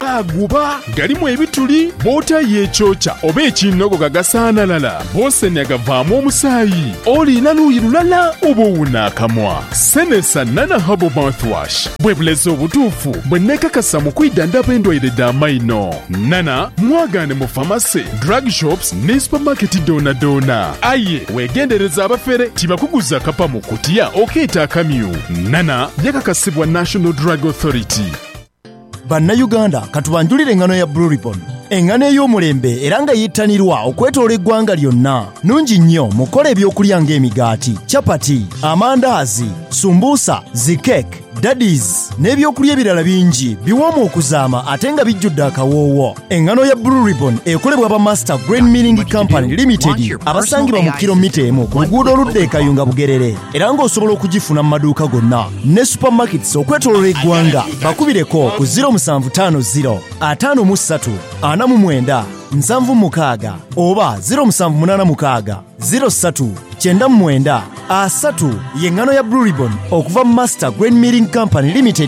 aguba galimu ebituli bota yekyokya oba ekinogo gagasaanalala bosenya gavaamu omusaayi olina luuyi lulala oba owuna akamwa. Senesa Nana Herbal Mouthwash bwe bulezi obutuufu bwe neekakasa mu kwidandaba endwaire d'amaino. Nana mwagaane mu famasi, drug shops ne supermarket doona. Aye weegendereza abafere tibakuguza kapa mu kutiya okeeta akamyu. Nana yakakasibwa National Drug Authority. Bannayuganda katubanjulire engano ya Blue Ribbon. Engano ey'omulembe era nga yittanirwa okwetoola eggwanga lyonna. Nungi nnyo mukola ebyokulya ng'emigaati, chapati, amandaazi, sumbuusa, zikeke, daddies n'ebyokulya ebirala bingi biwoomu okuzaama ate nga bijjudde akawoowo. Engano ya Blue Ribbon ekolebwa ba Master Grain Milling Company Limited abasangibwa mu kilomita emu ku luguudo oludda e Kayunga Bugerere, era ng'osobola okugifuna mu maduuka gonna ne supermarkets okwetoolola eggwanga. Bakubireko ku 0750 53 49 76 oba 0786 03 99 3 y'engano ya Blue Ribbon okuva mu Master Grain Milling Company Limited.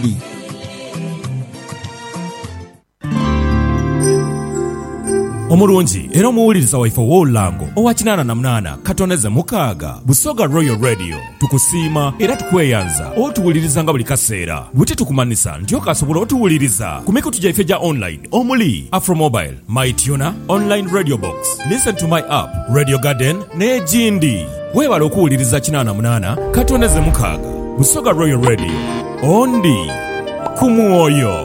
Omulungi era omuwuliriza waife w'olulango owa 88 katoneze mukaaga Busoga Royal Radio tukusiima era tukweyanza otuwuliriza nga buli kaseera bwe tukumanisa nti okasobola otuwuliriza ku mikutu gyaffe gya online omuli Afromobile, MyTuner, Online Radio Box, Listen to My App, Radio Garden n'egindi. Weebala okuwuliriza 88 katoneze mukaaga Busoga Royal Radio ondi ku mwoyo.